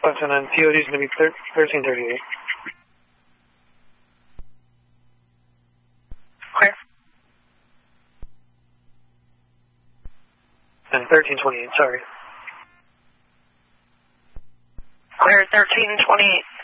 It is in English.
And then COD is going to be 1338. Clear. And 1328, sorry. Clear 1328.